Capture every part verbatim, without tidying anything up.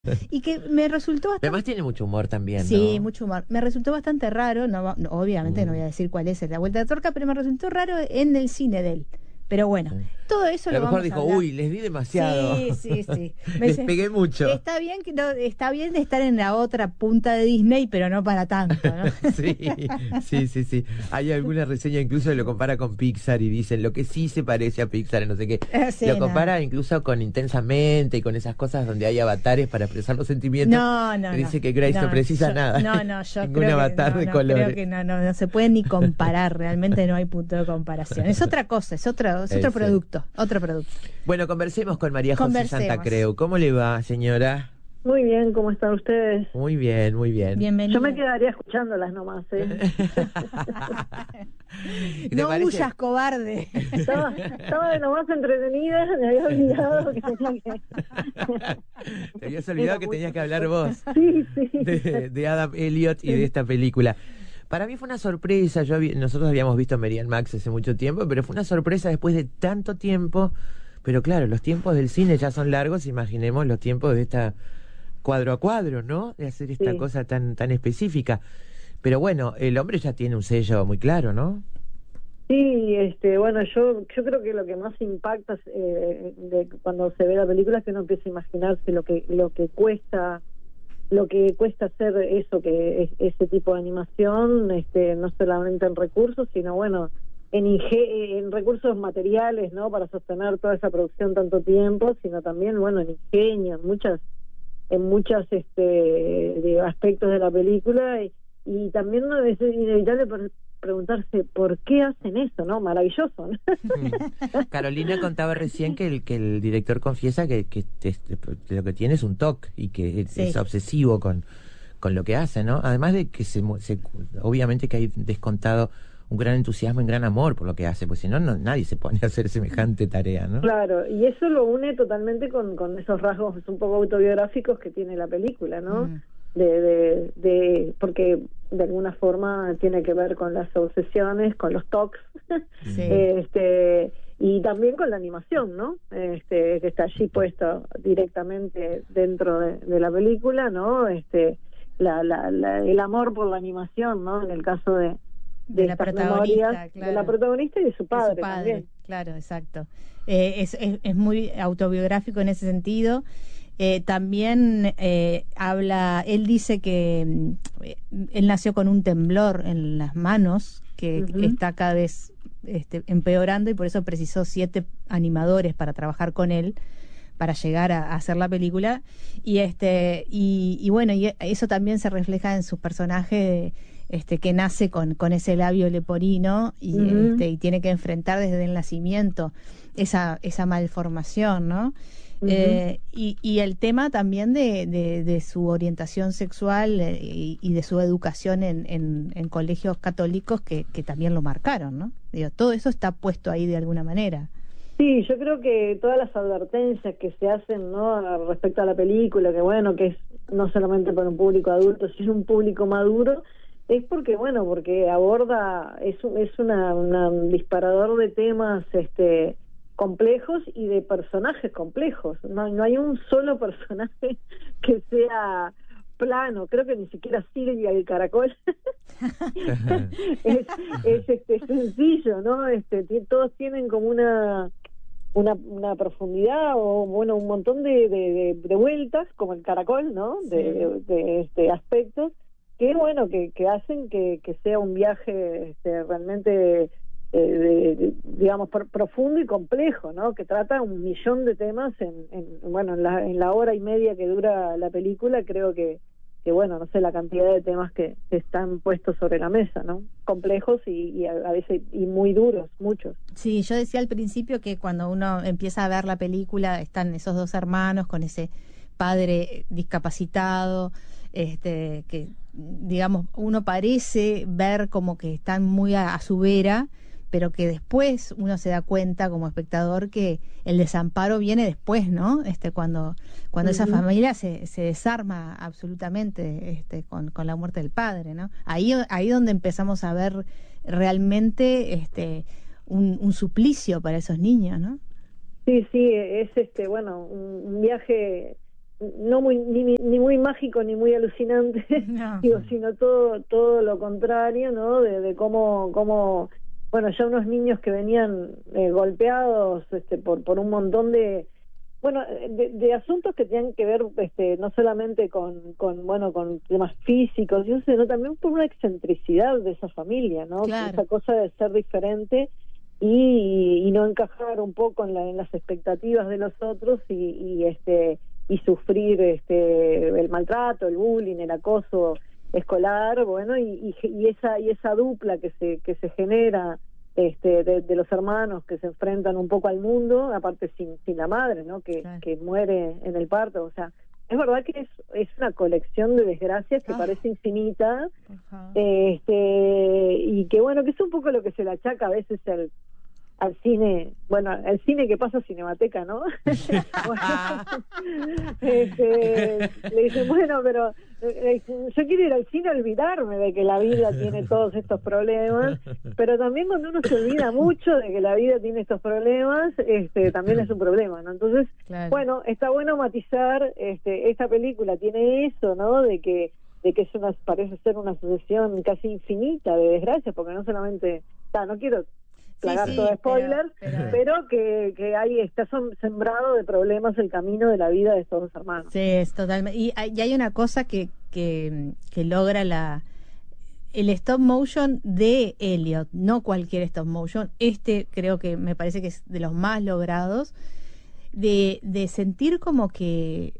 Y que me resultó bastante... Además tiene mucho humor también, ¿no? Sí, mucho humor. Me resultó bastante raro, no, no, obviamente Mm. no voy a decir cuál es la vuelta de tuerca, pero me resultó raro en el cine de él. Pero bueno, Mm. todo eso A lo lo mejor vamos dijo, a hablar. uy, les di demasiado. Sí, sí, sí. Me Les dice, pegué mucho. Está bien que no, está bien estar en la otra punta de Disney, pero no para tanto, ¿no? Sí, sí, sí, sí. Hay alguna reseña incluso que lo compara con Pixar y dicen lo que sí se parece a Pixar, no sé qué. Eh, sí, Lo no. compara incluso con Intensamente y con esas cosas donde hay avatares para expresar los sentimientos. No, no, Pero no. dice que Grace no, No, precisa yo- nada. No, no, yo Ningún creo que avatar no, de no, colores. creo que no, no, no se puede ni comparar. Realmente no hay punto de comparación. Es otra cosa, es otro, es otro Ese. producto, otro producto. Bueno, conversemos con María José Conversemos. Santa Creu. ¿Cómo le va, señora? Muy bien, ¿cómo están ustedes? Muy bien, muy bien. Bienvenida. Yo me quedaría escuchándolas nomás, ¿eh? ¿Te No parece? huyas, cobarde. Estaba, estaba de nomás entretenida, me había olvidado que tenía que... Te habías olvidado que tenías que hablar vos Sí, sí. de, de Adam Elliot y de esta película. Para mí fue una sorpresa. Yo había- nosotros habíamos visto Merian Max hace mucho tiempo, pero fue una sorpresa después de tanto tiempo. Pero claro, los tiempos del cine ya son largos. Imaginemos los tiempos de esta cuadro a cuadro, ¿no? De hacer esta Sí. cosa tan tan específica. Pero bueno, el hombre ya tiene un sello muy claro, ¿no? Sí, este, bueno, yo yo creo que lo que más impacta eh, de cuando se ve la película es que uno empieza a imaginarse lo que lo que cuesta lo que cuesta hacer eso, que es, ese tipo de animación, este, no solamente en recursos, sino bueno, en inge en recursos materiales, ¿no? Para sostener toda esa producción tanto tiempo, sino también, bueno, en ingenio, en muchas en muchos este, de aspectos de la película y, y también no es inevitable por, preguntarse por qué hacen eso, ¿no? Maravilloso, ¿no? Carolina contaba recién que el que el director confiesa que, que te- te- lo que tiene es un T O C y que es, Sí. es obsesivo con, con lo que hace, ¿no? Además de que se, mu- se obviamente que hay descontado un gran entusiasmo y un gran amor por lo que hace, pues si no, no nadie se pone a hacer semejante tarea, ¿no? Claro, y eso lo une totalmente con, con esos rasgos un poco autobiográficos que tiene la película, ¿no? Mm. De, de, de porque de alguna forma tiene que ver con las obsesiones, con los tocs, Sí. este y también con la animación, ¿no? Este que está allí puesto directamente dentro de, de la película, ¿no? Este la, la, la, el amor por la animación, ¿no? En el caso de De la estas protagonista, memorias, claro. de la protagonista y de su De padre, su padre, también. claro, exacto. Eh, es, es, es muy autobiográfico en ese sentido. Eh, también eh, habla, él dice que mm, eh, él nació con un temblor en las manos que Ujú. está cada vez este, empeorando y por eso precisó siete animadores para trabajar con él para llegar a, a hacer la película y este y, y bueno y eso también se refleja en sus personajes este que nace con, con ese labio leporino y Ujú. este y tiene que enfrentar desde el nacimiento esa esa malformación, ¿no? Ujú. Eh, y, y el tema también de, de, de su orientación sexual eh, y, y de su educación en, en, en colegios católicos que, que también lo marcaron, ¿no? Digo, todo eso está puesto ahí de alguna manera. Sí, yo creo que todas las advertencias que se hacen, ¿no? Respecto a la película, que bueno, que es no solamente para un público adulto, sino un público maduro, es porque, bueno, porque aborda, es, un- es una, una un disparador de temas este complejos y de personajes complejos. No, no hay un solo personaje que sea plano, creo que ni siquiera Silvia el caracol es, es este sencillo, ¿no? Este ti- todos tienen como una una, una profundidad o bueno un montón de, de, de, de vueltas como el caracol, ¿no? De, Sí. de, de, este aspectos que bueno que, que hacen que, que sea un viaje este, realmente eh, de, de, digamos pro- profundo y complejo, ¿no? Que trata un millón de temas en, en bueno en la, en la hora y media que dura la película. Creo que que bueno, no sé, la cantidad de temas que, que están puestos sobre la mesa, ¿no? Complejos y, y a, a veces y muy duros, muchos. Sí, yo decía al principio que cuando uno empieza a ver la película están esos dos hermanos con ese padre discapacitado, este, que digamos uno parece ver como que están muy a, a su vera, pero que después uno se da cuenta como espectador que el desamparo viene después, ¿no? Este, cuando cuando esa Ujú. familia se, se desarma absolutamente este, con, con la muerte del padre, ¿no? Ahí ahí donde empezamos a ver realmente este un, un suplicio para esos niños, ¿no? Sí, sí, es este, bueno, un, un viaje no muy ni, ni muy mágico ni muy alucinante, no. digo, sino todo todo lo contrario, ¿no? De, de cómo cómo bueno, ya unos niños que venían eh, golpeados este por por un montón de bueno, de, de asuntos que tienen que ver este no solamente con con bueno, con temas físicos, sino también por una excentricidad de esa familia, ¿no? Claro. Esa cosa de ser diferente y, y no encajar un poco en, la, en las expectativas de los otros y, y este y sufrir este el maltrato, el bullying, el acoso escolar, bueno, y, y, y esa y esa dupla que se que se genera este de, de los hermanos que se enfrentan un poco al mundo, aparte sin sin la madre, ¿no? Que, claro. que muere en el parto, o sea, es verdad que es es una colección de desgracias que ah. parece infinita, uh-huh. este y que bueno, que es un poco lo que se le achaca a veces al al cine, bueno, al cine que pasa Cinemateca, ¿no? bueno, este, le dicen, bueno, pero eh, yo quiero ir al cine a olvidarme de que la vida tiene todos estos problemas, pero también cuando uno se olvida mucho de que la vida tiene estos problemas, este, también es un problema, ¿no? Entonces, claro. bueno, está bueno matizar, este, esta película tiene eso, ¿no? De que de que es una, parece ser una sucesión casi infinita de desgracias, porque no solamente, ta, no quiero plagar sí, sí, todo spoiler, pero, pero... pero que, que ahí está sembrado de problemas el camino de la vida de estos dos hermanos. Sí, es totalmente. Y hay, y hay una cosa que, que, que logra la el stop motion de Elliot, no cualquier stop motion. Este creo que me parece que es de los más logrados, de, de sentir como que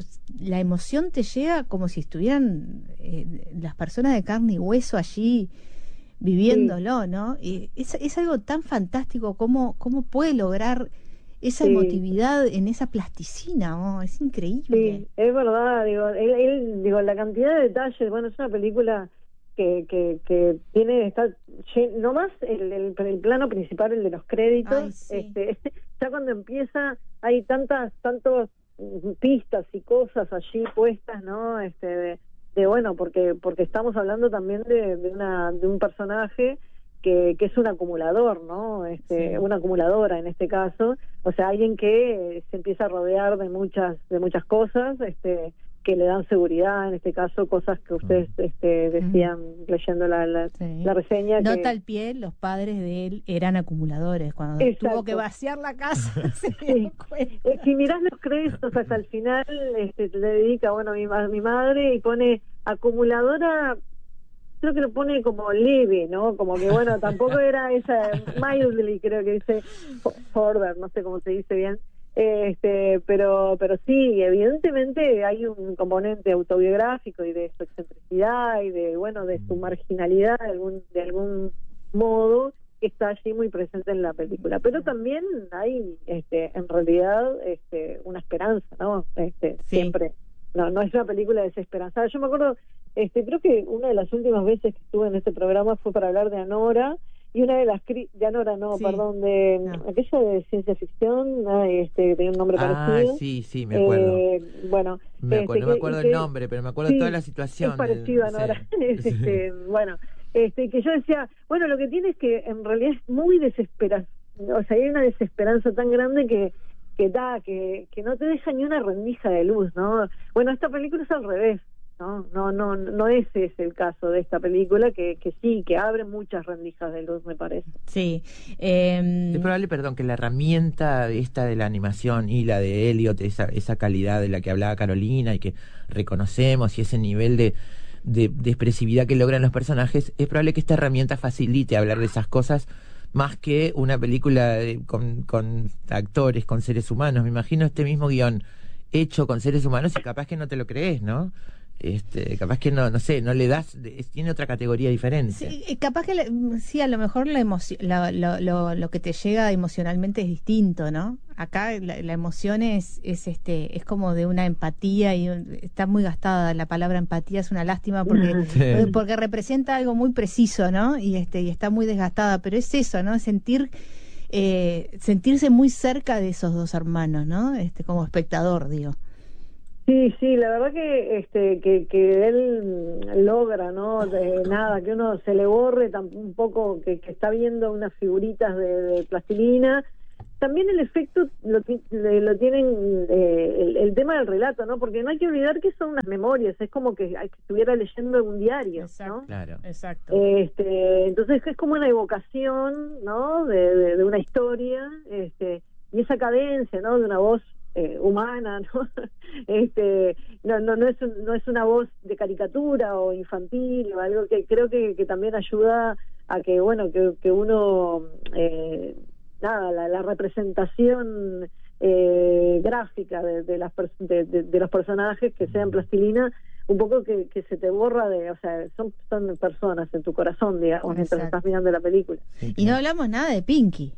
la emoción te llega como si estuvieran eh, las personas de carne y hueso allí viviéndolo, sí. ¿no? Y es, es algo tan fantástico cómo, cómo puede lograr esa sí. emotividad en esa plasticina, ¿no? Es increíble. Sí, es verdad, digo, él, él, digo, la cantidad de detalles, bueno, es una película que, que, que tiene, está no más el, el, el plano principal, el de los créditos, Ay, sí. este, ya cuando empieza hay tantas, tantas pistas y cosas allí puestas, ¿no? Este, de, de bueno, porque porque estamos hablando también de, de una de un personaje que, que es un acumulador, ¿no? Este, sí. Una acumuladora en este caso, o sea, alguien que se empieza a rodear de muchas de muchas cosas, este, que le dan seguridad, en este caso cosas que ustedes este, decían uh-huh. leyendo la la, sí. la reseña. Nota que... al pie, los padres de él eran acumuladores, cuando Exacto. tuvo que vaciar la casa. se sí. eh, si mirás los créditos hasta el final, este, le dedica, bueno, a mi, a mi madre y pone acumuladora, creo que lo pone como leve, ¿no? Como que, bueno, tampoco era esa, mildly, creo que dice, Forder, no sé cómo se dice bien. Este, pero pero sí, evidentemente hay un componente autobiográfico y de su excentricidad y de bueno de su marginalidad de algún de algún modo que está allí muy presente en la película, pero también hay este en realidad este una esperanza, ¿no? Este sí. siempre no no es una película desesperanzada. Yo me acuerdo, este creo que una de las últimas veces que estuve en este programa fue para hablar de Anora. Y una de las cri de Anora, no, sí. perdón, de no. aquella de ciencia ficción, este tenía un nombre ah, parecido. Ah, sí, sí, me acuerdo. Eh, bueno, me acuerdo, este, no me acuerdo que, el nombre, pero me acuerdo sí, toda la situación. Es parecido a Anora. Sí. este, bueno, este, que yo decía, bueno, lo que tiene es que en realidad es muy desesperante, o sea, hay una desesperanza tan grande que que da, que, que no te deja ni una rendija de luz, ¿no? Bueno, esta película es al revés. No, no, no, no ese es el caso de esta película, que, que sí, que abre muchas rendijas de luz, me parece. Sí. Eh... Es probable, perdón, que la herramienta de esta de la animación y la de Elliot, esa, esa calidad de la que hablaba Carolina y que reconocemos y ese nivel de, de, de expresividad que logran los personajes, es probable que esta herramienta facilite hablar de esas cosas más que una película de, con, con actores, con seres humanos. Me imagino este mismo guión hecho con seres humanos y capaz que no te lo crees, ¿no? Este, capaz que no, no sé, no le das, tiene otra categoría diferente. Sí, capaz que le, sí, a lo mejor la emoción, la, lo, lo, lo que te llega emocionalmente es distinto, ¿no? Acá la, la emoción es, es este, es como de una empatía y un, está muy gastada la palabra empatía, es una lástima porque, sí. porque representa algo muy preciso, ¿no? Y este, y está muy desgastada, pero es eso, ¿no? Sentir eh, sentirse muy cerca de esos dos hermanos, ¿no? Este, como espectador, digo. Sí, sí, la verdad que este que, que él logra, ¿no? De nada, que uno se le borre tan, un poco, que, que está viendo unas figuritas de, de plastilina, también el efecto lo, lo tienen eh, el, el tema del relato, ¿no? Porque no hay que olvidar que son unas memorias, es como que, que estuviera leyendo un diario, exacto, ¿no? Claro. Exacto. Este, entonces es como una evocación, ¿no? De, de, de una historia, este, y esa cadencia, ¿no? De una voz eh, humana, ¿no? este, no, no, no es no es una voz de caricatura o infantil o algo que creo que, que también ayuda a que, bueno, que, que uno eh, nada, la, la representación eh, gráfica de, de, las pers de, de, de los personajes que sean plastilina, un poco que, que se te borra de, o sea, son, son personas en tu corazón, digamos, mientras estás mirando la película. Sí, Y no hablamos nada de Pinky.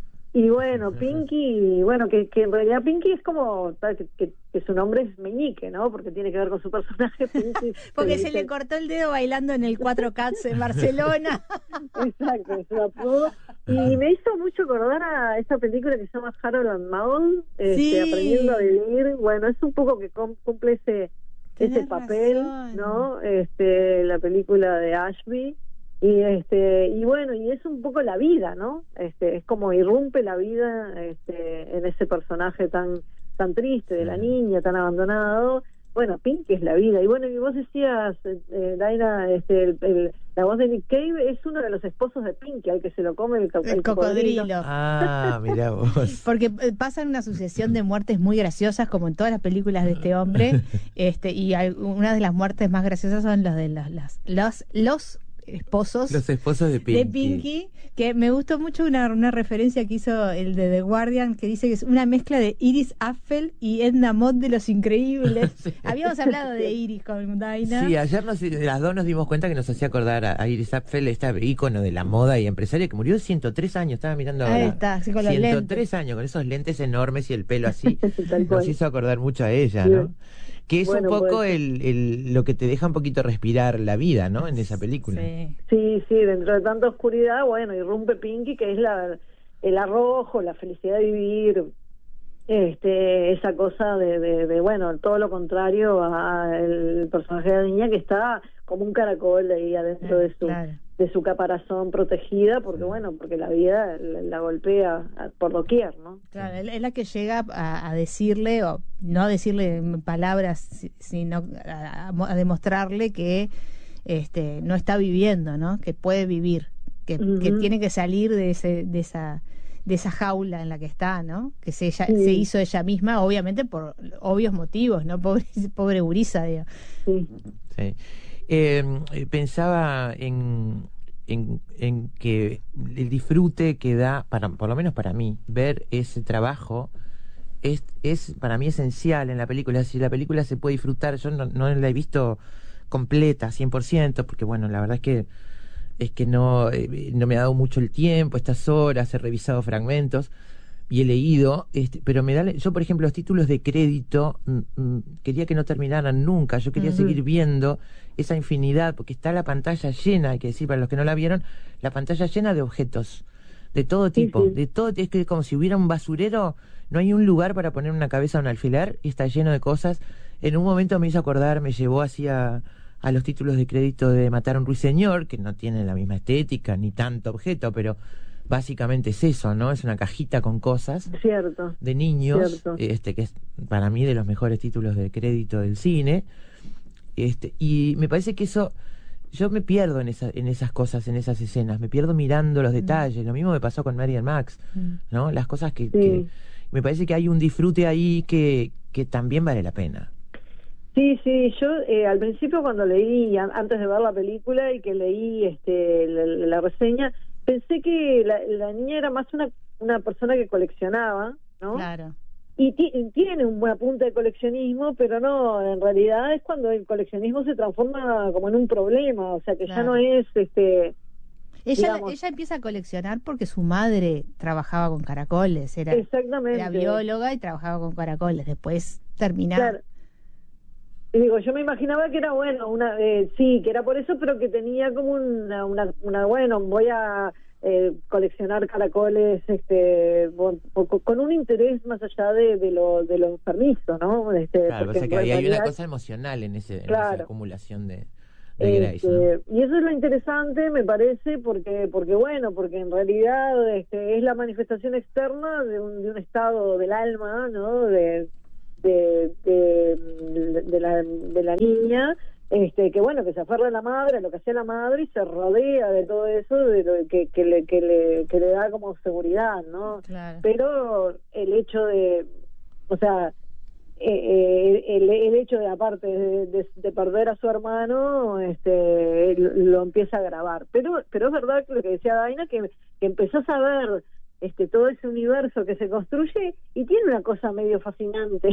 Y bueno, Pinky, bueno, que, que en realidad Pinky es como, que, que, que su nombre es Meñique, ¿no? Porque tiene que ver con su personaje. Pinky, Porque se, se le cortó el dedo bailando en el Cuatro Cats en Barcelona. Exacto, es un apodo. Y me hizo mucho acordar a esa película que se llama Harold and Maude, este, Sí. Aprendiendo a Vivir. Bueno, es un poco que cumple ese, ese papel, razón. ¿no? Este, la película de Ashby. Y este y bueno, y es un poco la vida, ¿no? Este, es como irrumpe la vida este, en ese personaje tan tan triste de la niña, tan abandonado. Bueno, Pinky es la vida. Y bueno, y vos decías, eh, Daina, este, el, el, la voz de Nick Cave es uno de los esposos de Pinky, al que se lo come el, co El cocodrilo. Ah, mirá vos. Porque eh, pasan una sucesión de muertes muy graciosas, como en todas las películas de este hombre. este Y hay, una de las muertes más graciosas son las de las, las, los, los esposos Los esposos de Pinky. de Pinky, que me gustó mucho una, una referencia que hizo el de The Guardian, que dice que es una mezcla de Iris Apfel y Edna Mott de Los Increíbles. Sí. Habíamos hablado de Iris con Daina. Sí, ayer nos, las dos nos dimos cuenta que nos hacía acordar a, a Iris Apfel, esta ícono de la moda y empresaria que murió de ciento tres años, estaba mirando ahora. Ahí está, sí, con los ciento tres lentes. años, con esos lentes enormes y el pelo así. Tal Nos cual. hizo acordar mucho a ella, ¿no? Que es Bueno, un poco pues, el, el, lo que te deja un poquito respirar la vida, ¿no? En esa película. Sí. Sí, sí, dentro de tanta oscuridad, bueno, irrumpe Pinky, que es la el arrojo, la felicidad de vivir, este esa cosa de, de, de bueno, todo lo contrario al personaje de la niña, que está como un caracol ahí adentro de su Claro. de su caparazón protegida, porque bueno, porque la vida la, la golpea por doquier, ¿no? Claro, es es la que llega a, a decirle, o no a decirle en palabras, si- sino a, a demostrarle que este no está viviendo, ¿no? Que puede vivir, que, Ujú. que tiene que salir de ese de esa de esa jaula en la que está, ¿no? Que se ella, Sí. se hizo ella misma, obviamente por obvios motivos, ¿no? Pobre pobre gurisa, digo. Sí. Sí. Eh, pensaba en, en, en que el disfrute que da, para, por lo menos para mí, ver ese trabajo es, es para mí esencial en la película. Si la película se puede disfrutar, yo no, no la he visto completa, cien por ciento, porque bueno, la verdad es que es que no, eh, no me ha dado mucho el tiempo, estas horas, he revisado fragmentos y he leído, este, pero me da, yo por ejemplo los títulos de crédito mm, mm, quería que no terminaran nunca, yo quería Ujú. seguir viendo esa infinidad, porque está la pantalla llena, hay que decir para los que no la vieron, la pantalla llena de objetos, de todo tipo, Sí, sí. de todo, es que como si hubiera un basurero, no hay un lugar para poner una cabeza o un alfiler, y está lleno de cosas. En un momento me hizo acordar, me llevó así a, a los títulos de crédito de Matar a un ruiseñor, que no tienen la misma estética, ni tanto objeto, pero básicamente es eso, ¿no? Es una cajita con cosas Cierto. de niños, Cierto. este que es para mí de los mejores títulos de crédito del cine. Este, y me parece que eso, yo me pierdo en esa, en esas cosas, en esas escenas, me pierdo mirando los detalles. Lo mismo me pasó con Marian Max, Mm. ¿no? Las cosas que, Sí. que me parece que hay un disfrute ahí que, que también vale la pena. Sí, sí, yo eh, al principio cuando leí, an- antes de ver la película y que leí este la, la reseña, pensé que la, la niña era más una, una persona que coleccionaba, ¿no? Claro. Y ti- y tiene un buen apunte de coleccionismo, pero no, en realidad es cuando el coleccionismo se transforma como en un problema, o sea que ya Claro. no es este Ella, digamos. ella empieza a coleccionar porque su madre trabajaba con caracoles, era, exactamente. era bióloga y trabajaba con caracoles. Después terminaba. Claro. Y digo, yo me imaginaba que era bueno, una eh, sí, que era por eso, pero que tenía como una, una, una bueno, voy a eh, coleccionar caracoles este bon- con, con un interés más allá de, de lo de lo enfermizo, ¿no? Este, Claro, o porque sea que en hay, hay una realidad- cosa emocional en, ese, en Claro. esa acumulación de, de Grace, este, ¿no? Y eso es lo interesante, me parece, porque, porque bueno, porque en realidad este, es la manifestación externa de un, de un estado del alma, ¿no? De, de, de, de, la, de la niña, este, que bueno, que se aferra a la madre, a lo que hacía la madre, y se rodea de todo eso, de lo que, que, le, que, le, que le da como seguridad, ¿no? Claro. Pero el hecho de, o sea, Eh, el, el hecho de, aparte de, de, de perder a su hermano, este lo, lo empieza a agravar. Pero pero es verdad que lo que decía Daina, que, que empezás a ver este todo ese universo que se construye y tiene una cosa medio fascinante.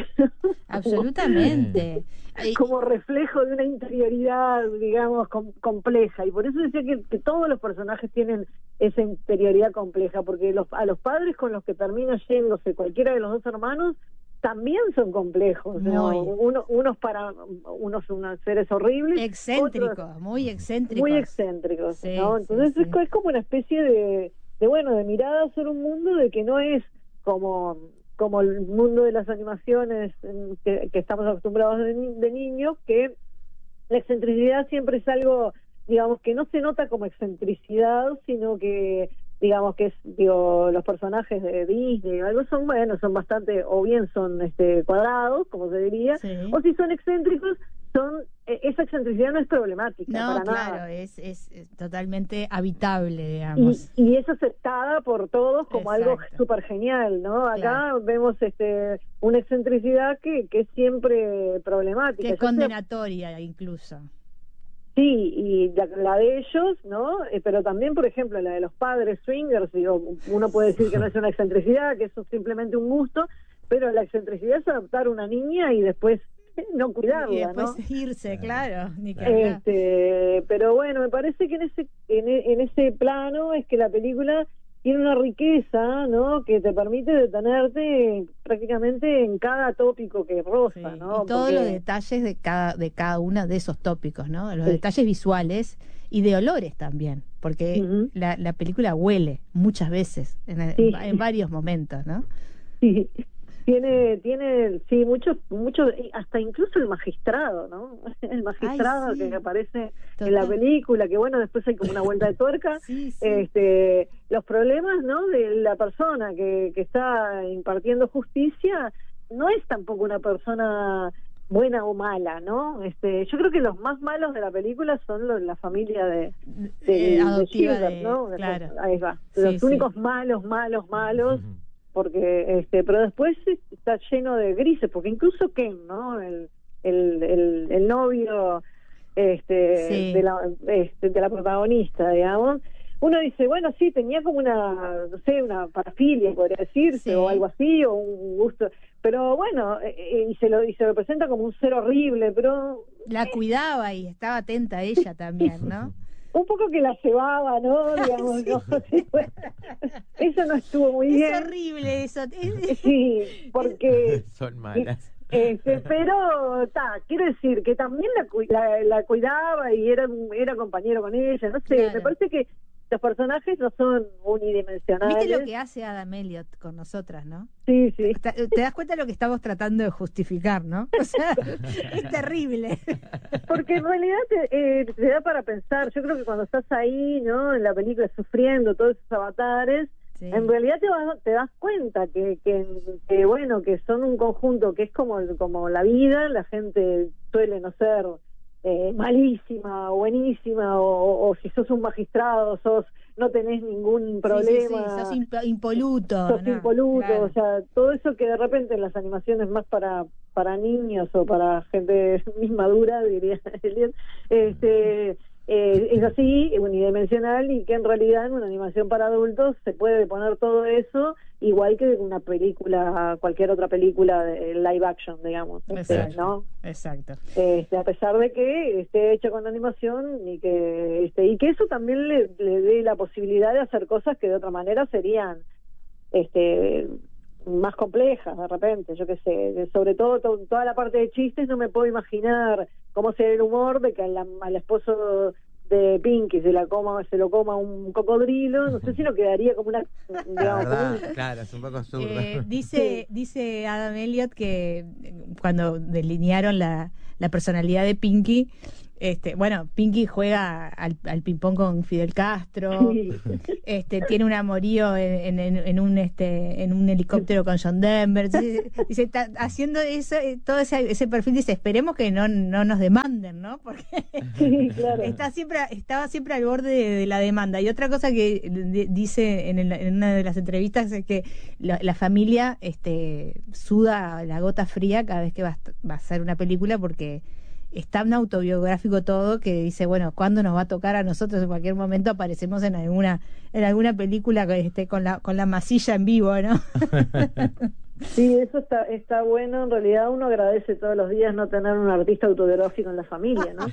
Absolutamente. como, como reflejo de una interioridad, digamos, com, compleja. Y por eso decía que, que todos los personajes tienen esa interioridad compleja, porque los, a los padres con los que termina yéndose cualquiera de los dos hermanos también son complejos, ¿no? Uno, unos para unos unos seres horribles, excéntricos, otros, muy excéntricos, muy excéntricos, sí, ¿no? Entonces sí, es, sí. es como una especie de, de bueno, de mirada sobre un mundo de que no es como como el mundo de las animaciones que, que estamos acostumbrados de, de niños, que la excentricidad siempre es algo, digamos, que no se nota como excentricidad, sino que digamos que es, digo, los personajes de Disney o algo son, bueno, son bastante, o bien son este cuadrados, como se diría, sí. o si son excéntricos, son, eh, esa excentricidad no es problemática, no, para claro, nada. es, es, es totalmente habitable, digamos. Y, y es aceptada por todos como Exacto. algo súper genial, ¿no? Acá Claro. vemos este una excentricidad que, que es siempre problemática. Que es Yo condenatoria, sea, incluso. Sí, y la, la de ellos, ¿no? Eh, pero también, por ejemplo, la de los padres swingers, digo, uno puede decir que no es una excentricidad, que eso es simplemente un gusto, pero la excentricidad es adoptar una niña y después no cuidarla, y después ¿no? irse, claro, ni que hablar. Este, pero bueno, me parece que en ese en, en ese plano es que la película tiene una riqueza, ¿no? Que te permite detenerte prácticamente en cada tópico que roza, Sí, ¿no? y todos Porque... los detalles de cada de cada uno de esos tópicos, ¿no? Los sí. detalles visuales y de olores también, porque uh-huh. la, la película huele muchas veces en, sí. en, en varios momentos, ¿no? Sí. Tiene, tiene, sí, muchos, muchos, hasta incluso el magistrado, ¿no? El magistrado Ay, sí. que aparece Total. en la película, que bueno, después hay como una vuelta de tuerca. sí, sí. Este, los problemas, ¿no? De la persona que, que está impartiendo justicia no es tampoco una persona buena o mala, ¿no? Este, yo creo que los más malos de la película son los, la familia de, de, eh, de adoptiva, Gilbert, de, ¿no? claro. Ahí va. Sí, Los sí. únicos malos, malos, malos. Porque este pero después está lleno de grises, porque incluso Ken, ¿no? El el el, el novio este sí. de la este, de la protagonista, digamos, uno dice, bueno, sí, tenía como una, no sé, una parafilia, podría decirse, sí. o algo así, o un gusto, pero bueno, eh, y se lo y se lo presenta como un ser horrible, pero la cuidaba y estaba atenta a ella también, ¿no? Un poco que la cebaba, ¿no? Digamos, sí. ¿no? Sí, bueno, eso no estuvo muy es bien. Es horrible eso. Sí, porque... son malas. Este, pero, ta, quiero decir que también la, la, la cuidaba y era, era compañero con ella, no sé, claro. me parece que los personajes no son unidimensionales. ¿Viste lo que hace Adam Elliot con nosotras, no? Sí, sí. Te, te das cuenta de lo que estamos tratando de justificar, ¿no? O sea, es terrible. Porque en realidad te, eh, te da para pensar. Yo creo que cuando estás ahí, ¿no? En la película sufriendo todos esos avatares, sí. En realidad te, vas, te das cuenta que, que, que, bueno, que son un conjunto que es como, como la vida. La gente suele no ser... Eh, malísima, buenísima, o, o si sos un magistrado, sos no tenés ningún problema, sí, sí, sí. Sos imp impoluto, sos no, impoluto, claro. O sea, todo eso que de repente en las animaciones más para para niños o para gente madura, diría Elliot, este eh, es así, unidimensional, y que en realidad en una animación para adultos se puede poner todo eso igual que una película, cualquier otra película de live action, digamos. Exacto, este, ¿no? Exacto. Este, a pesar de que esté hecha con animación y que este y que eso también le, le dé la posibilidad de hacer cosas que de otra manera serían este más complejas de repente, yo qué sé, sobre todo to, toda la parte de chistes. No me puedo imaginar cómo sería el humor de que al, al esposo de Pinky se la coma se lo coma un cocodrilo, no sé si no quedaría como una, digamos, verdad, como un... claro, es un poco absurdo. Eh, dice dice Adam Elliot que cuando delinearon la, la personalidad de Pinky, Este, bueno, Pinky juega al, al ping-pong con Fidel Castro. Sí. Este, tiene un amorío en, en, en un este en un helicóptero con John Denver. Dice, dice, está haciendo eso, todo ese, ese perfil, dice, esperemos que no, no nos demanden, ¿no? Porque Sí, claro. está siempre, estaba siempre al borde de, de la demanda. Y otra cosa que de, dice en, el, en una de las entrevistas es que la, la familia este suda la gota fría cada vez que va, va a hacer una película, porque es tan autobiográfico todo que dice, bueno, ¿cuándo nos va a tocar a nosotros? En cualquier momento aparecemos en alguna en alguna película este, con la con la masilla en vivo, ¿no? Sí, eso está está bueno. En realidad uno agradece todos los días no tener un artista autobiográfico en la familia, ¿no?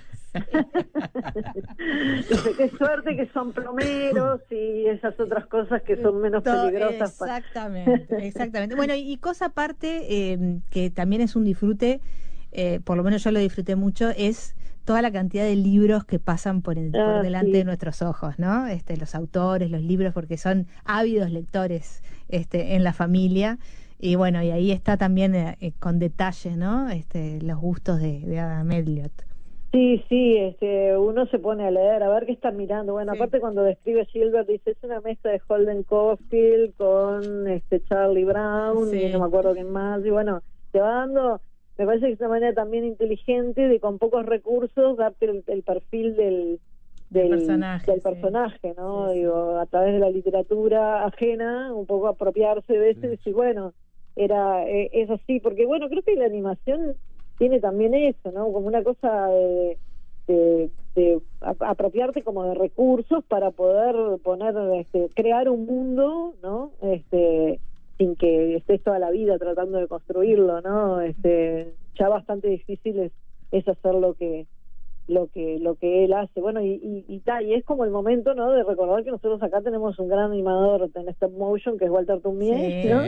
Dice, qué suerte que son plomeros y esas otras cosas que son menos peligrosas. Exactamente, para... exactamente. Bueno, y, y cosa aparte, eh, que también es un disfrute, eh, por lo menos yo lo disfruté mucho, es toda la cantidad de libros que pasan por, el, ah, por delante sí. de nuestros ojos, ¿no? Este, los autores, los libros, porque son ávidos lectores este, en la familia. Y bueno, y ahí está también eh, con detalle, ¿no? Este, los gustos de, de Adam Elliot. Sí, sí, este, uno se pone a leer, a ver qué está mirando. Bueno, sí. Aparte cuando describe Gilbert, dice, es una mezcla de Holden Caulfield con este Charlie Brown, sí. y no me acuerdo quién más. Y bueno, te va dando, me parece que es una manera también inteligente de con pocos recursos darte el, el perfil del, del, el personaje, del sí. personaje, ¿no? Sí, sí. Digo, a través de la literatura ajena, un poco apropiarse de eso y decir, bueno, era eh, es así, porque bueno, creo que la animación tiene también eso, ¿no? Como una cosa de, de, de apropiarte como de recursos para poder poner, este, crear un mundo, ¿no? Este, sin que estés toda la vida tratando de construirlo, ¿no? Este, ya bastante difícil es, es hacer lo que lo que lo que él hace. Bueno, y y, y, ta, y es como el momento, ¿no? De recordar que nosotros acá tenemos un gran animador en stop motion que es Walter Tumier, sí. ¿no?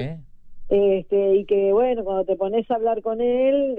Este, y que bueno, cuando te pones a hablar con él,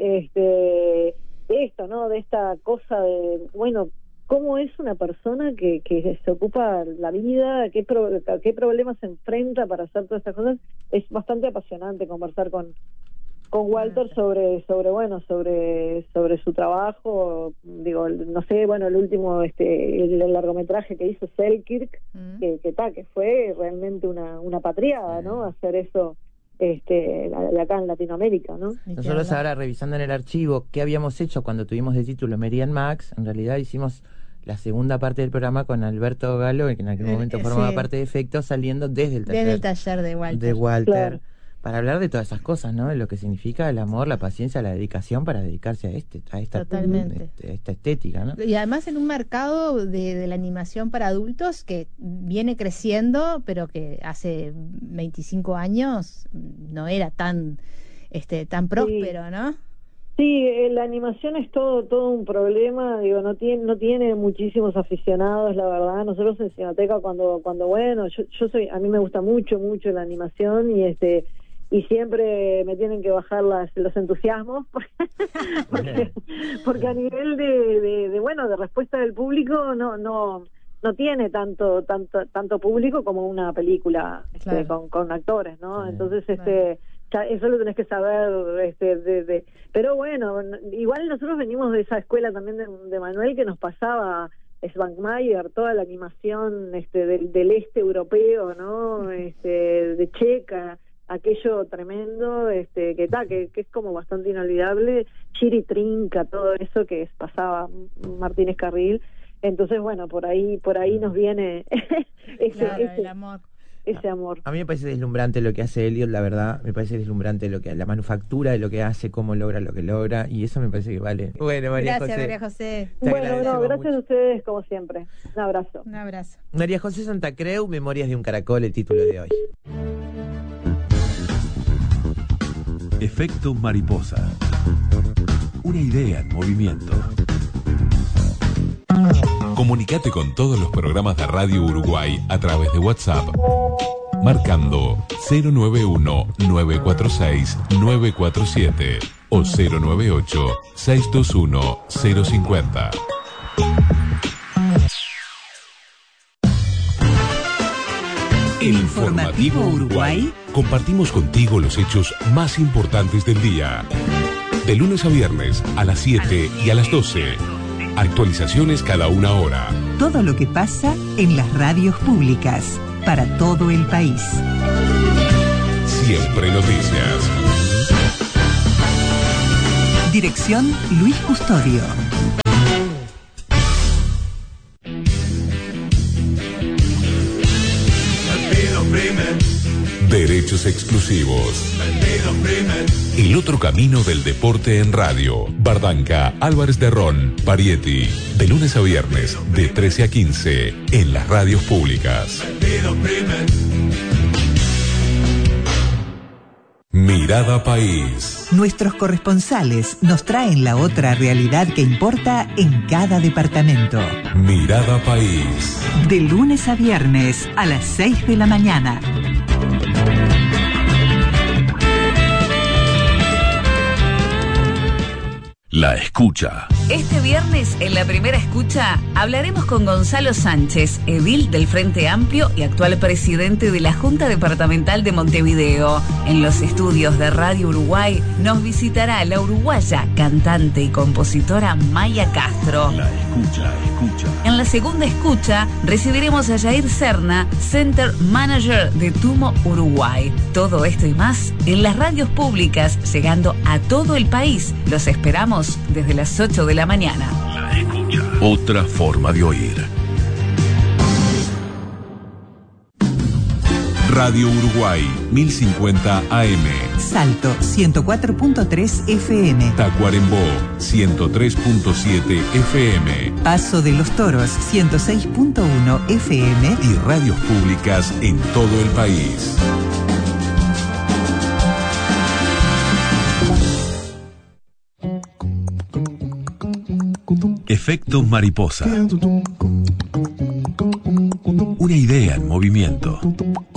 este, esto, ¿no? De esta cosa de, bueno, cómo es una persona que, que se ocupa la vida, qué, pro, qué problemas se enfrenta para hacer todas estas cosas. Es bastante apasionante conversar con con Walter sobre sobre bueno sobre sobre su trabajo. Digo, no sé, bueno, el último este el, el largometraje que hizo Selkirk, mm. que que, ta, que fue realmente una una patriada, ¿no? Hacer eso este de acá en Latinoamérica, ¿no? Nosotros ahora revisando en el archivo qué habíamos hecho cuando tuvimos de título Merian Max, en realidad hicimos la segunda parte del programa con Alberto Galo, que en aquel momento formaba sí. parte de Efectos, saliendo desde el taller, desde el taller de Walter, de Walter claro. para hablar de todas esas cosas, ¿no? De lo que significa el amor, la paciencia, la dedicación para dedicarse a este, a esta, Totalmente. Este, esta estética, ¿no? Y además en un mercado de, de la animación para adultos que viene creciendo, pero que hace veinticinco años no era tan este tan próspero, sí. ¿no? Sí, la animación es todo todo un problema, digo, no tiene no tiene muchísimos aficionados, la verdad. Nosotros en Cinemateca cuando cuando bueno, yo yo soy a mí me gusta mucho mucho la animación y este y siempre me tienen que bajar las, los entusiasmos porque porque a nivel de, de, de bueno de respuesta del público no no no tiene tanto tanto tanto público como una película este, claro. con, con actores, ¿no? Sí, entonces este claro. eso lo tenés que saber este de, de pero bueno, igual nosotros venimos de esa escuela también de, de Manuel que nos pasaba Svankmajer, toda la animación este del, del este europeo, ¿no? Este de Checa, aquello tremendo, este que ta, que, que es como bastante inolvidable, Chiri Trinca, todo eso que es, pasaba Martínez Carril. Entonces, bueno, por ahí por ahí nos viene ese, claro, ese el amor. Ese amor. A mí me parece deslumbrante lo que hace Elliot, la verdad, me parece deslumbrante lo que la manufactura de lo que hace, cómo logra lo que logra, y eso me parece que vale. Bueno, María Gracias, José. María José. Bueno, no, gracias mucho. a ustedes como siempre. Un abrazo. Un abrazo. María José Santa Creu, Memorias de un Caracol, el título de hoy. Efecto mariposa. Una idea en movimiento. Comunicate con todos los programas de Radio Uruguay a través de WhatsApp, marcando cero nueve uno, nueve cuatro seis, nueve cuatro siete o cero nueve ocho, seis dos uno, cero cinco cero. El Informativo Uruguay. Compartimos contigo los hechos más importantes del día. De lunes a viernes a las siete y a las doce. Actualizaciones cada una hora. Todo lo que pasa en las radios públicas para todo el país. Siempre noticias. Dirección Luis Custodio. Derechos exclusivos. El otro camino del deporte en radio. Bardanca, Álvarez de Ron, Parietti. De lunes a viernes, de trece a quince, en las radios públicas. Mirada País. Nuestros corresponsales nos traen la otra realidad que importa en cada departamento. Mirada País. De lunes a viernes a las seis de la mañana. La escucha. Este viernes, en la primera escucha, hablaremos con Gonzalo Sánchez, edil del Frente Amplio y actual presidente de la Junta Departamental de Montevideo. En los estudios de Radio Uruguay nos visitará la uruguaya, cantante y compositora Maya Castro. La escucha, escucha. En la segunda escucha, recibiremos a Jair Serna, Center Manager de Tumo Uruguay. Todo esto y más en las radios públicas, llegando a todo el país. Los esperamos desde las ocho de la mañana. La escucha. Otra forma de oír. Radio Uruguay, mil cincuenta A M. Salto, ciento cuatro punto tres F M. Tacuarembó, ciento tres punto siete F M. Paso de los Toros, ciento seis punto uno F M. Y radios públicas en todo el país. Efecto mariposa. Una idea en movimiento.